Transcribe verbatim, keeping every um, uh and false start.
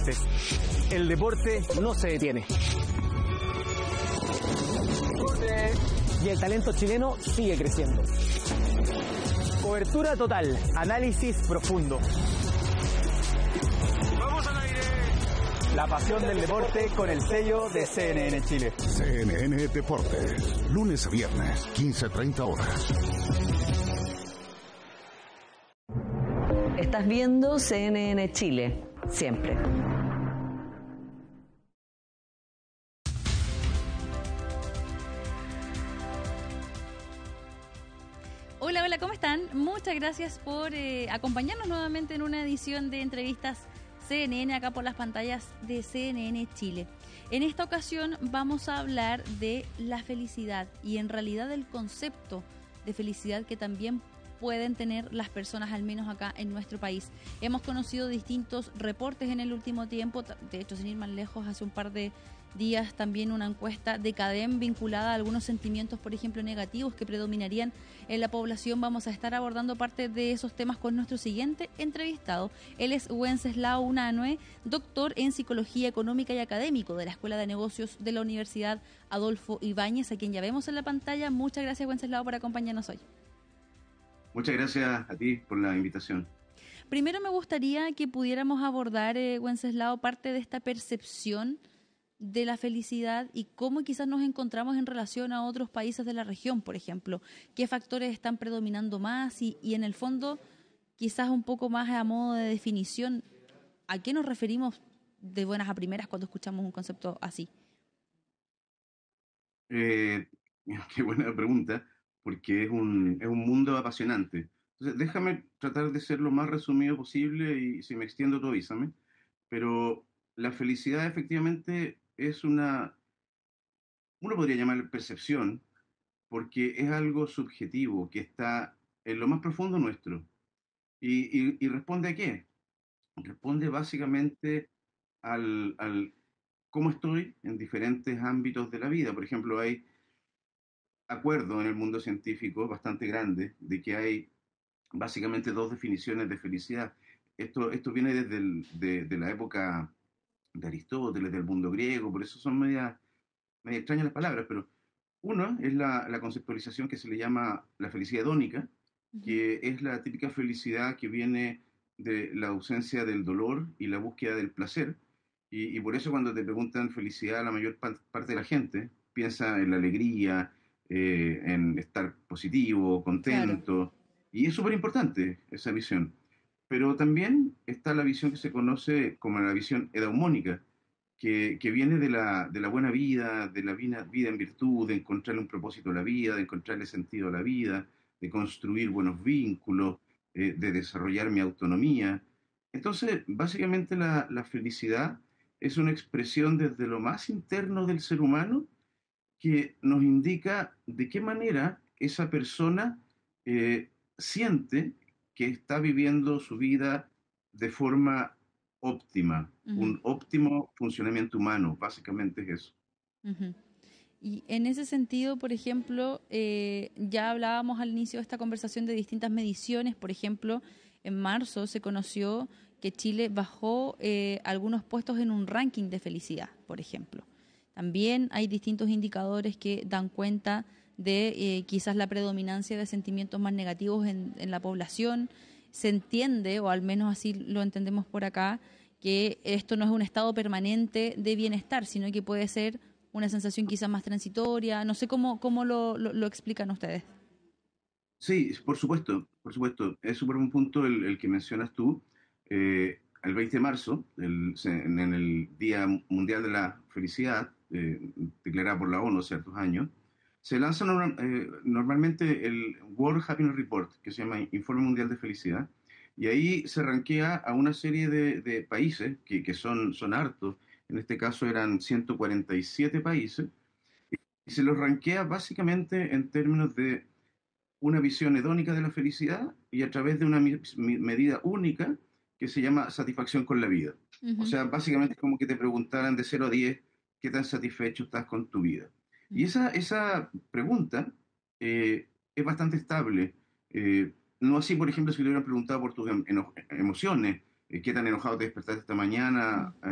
deportes. El deporte no se detiene. Y el talento chileno sigue creciendo. Cobertura total, análisis profundo. ¡Vamos al aire! La pasión del deporte con el sello de C N N Chile. C N N Deportes, lunes a viernes, quince a treinta horas. Estás viendo C N N Chile, siempre. Hola, hola, ¿cómo están? Muchas gracias por eh, acompañarnos nuevamente en una edición de entrevistas C N N acá por las pantallas de C N N Chile. En esta ocasión vamos a hablar de la felicidad y en realidad del concepto de felicidad que también pueden tener las personas, al menos acá en nuestro país. Hemos conocido distintos reportes en el último tiempo, de hecho, sin ir más lejos, hace un par de días también una encuesta de CADEM vinculada a algunos sentimientos, por ejemplo, negativos que predominarían en la población. Vamos a estar abordando parte de esos temas con nuestro siguiente entrevistado. Él es Wenceslao Unanue, doctor en Psicología Económica y académico de la Escuela de Negocios de la Universidad Adolfo Ibáñez, a quien ya vemos en la pantalla. Muchas gracias, Wenceslao, por acompañarnos hoy. Muchas gracias a ti por la invitación. Primero me gustaría que pudiéramos abordar, eh, Wenceslao, parte de esta percepción de la felicidad y cómo quizás nos encontramos en relación a otros países de la región, por ejemplo. ¿Qué factores están predominando más? Y, y en el fondo, quizás un poco más a modo de definición, ¿a qué nos referimos de buenas a primeras cuando escuchamos un concepto así? Eh, qué buena pregunta, porque es un, es un mundo apasionante. Entonces, déjame tratar de ser lo más resumido posible y si me extiendo tú avísame. Pero la felicidad efectivamente es una, uno podría llamar percepción, porque es algo subjetivo que está en lo más profundo nuestro. ¿Y, y, y responde a qué? Responde básicamente al, al cómo estoy en diferentes ámbitos de la vida. Por ejemplo, hay acuerdo en el mundo científico bastante grande de que hay básicamente dos definiciones de felicidad. Esto, esto viene desde el, de, de la época de Aristóteles, del mundo griego, por eso son media, media extrañas las palabras, pero uno es la, la conceptualización que se le llama la felicidad hedónica, uh-huh. que es la típica felicidad que viene de la ausencia del dolor y la búsqueda del placer, y, y por eso cuando te preguntan felicidad, la mayor pa- parte de la gente piensa en la alegría, eh, en estar positivo, contento, claro. Y es súper importante esa visión. Pero también está la visión que se conoce como la visión eudaimónica, que, que viene de la, de la buena vida, de la vida, vida en virtud, de encontrarle un propósito a la vida, de encontrarle sentido a la vida, de construir buenos vínculos, eh, de desarrollar mi autonomía. Entonces, básicamente la, la felicidad es una expresión desde lo más interno del ser humano que nos indica de qué manera esa persona eh, siente que está viviendo su vida de forma óptima, uh-huh. un óptimo funcionamiento humano, básicamente es eso. Uh-huh. Y en ese sentido, por ejemplo, eh, ya hablábamos al inicio de esta conversación de distintas mediciones. Por ejemplo, en marzo se conoció que Chile bajó eh, algunos puestos en un ranking de felicidad, por ejemplo. También hay distintos indicadores que dan cuenta de eh, quizás la predominancia de sentimientos más negativos en, en la población. Se entiende, o al menos así lo entendemos por acá, que esto no es un estado permanente de bienestar, sino que puede ser una sensación quizás más transitoria. No sé cómo, cómo lo, lo, lo explican ustedes. Sí, por supuesto, por supuesto. Es súper buen punto el, el que mencionas tú. Eh, el veinte de marzo, el, en el Día Mundial de la Felicidad, eh, declarada por la ONU hace ciertos años, se lanza normal, eh, normalmente el World Happiness Report, que se llama Informe Mundial de Felicidad, y ahí se rankea a una serie de, de países, que, que son, son hartos, en este caso eran ciento cuarenta y siete países, y se los rankea básicamente en términos de una visión hedónica de la felicidad y a través de una mi, mi, medida única que se llama satisfacción con la vida. Uh-huh. O sea, básicamente es como que te preguntaran de cero a diez qué tan satisfecho estás con tu vida. Uh-huh. Y esa, esa pregunta eh, es bastante estable. Eh, no así, por ejemplo, si te hubieran preguntado por tus emo- emociones, eh, qué tan enojado te despertaste esta mañana, uh-huh.